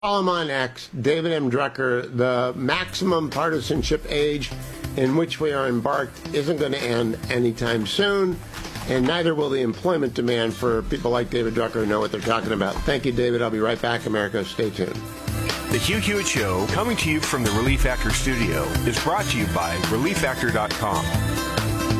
Follow him on X, David M. Drucker. The maximum partisanship age in which we are embarked isn't going to end anytime soon, and neither will the employment demand for people like David Drucker who know what they're talking about. Thank you, David. I'll be right back, America. Stay tuned. The Hugh Hewitt Show, coming to you from the Relief Factor studio, is brought to you by ReliefFactor.com.